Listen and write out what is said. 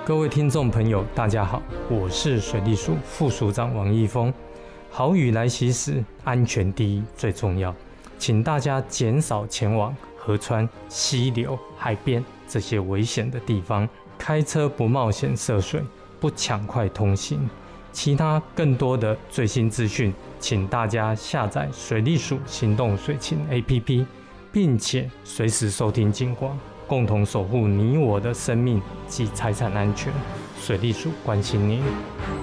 各位听众朋友，大家好，我是水利署副署长王义峰。豪雨来袭时，安全第一最重要，请大家减少前往河川、溪流、海边这些危险的地方，开车不冒险涉水，不抢快通行。其他更多的最新资讯，请大家下载水利署行动水情 APP， 并且随时收听警广，共同守护你我的生命及财产安全。水利署关心您。